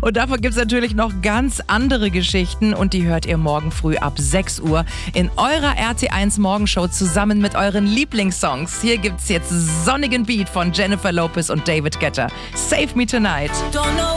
Und davon gibt es natürlich noch ganz andere Geschichten und die hört ihr morgen früh ab 6 Uhr in eurer RT1 Morgenshow zusammen mit euren Lieblingssongs. Hier gibt's jetzt sonnigen Beat von Jennifer Lopez und David Guetta. Save Me Tonight.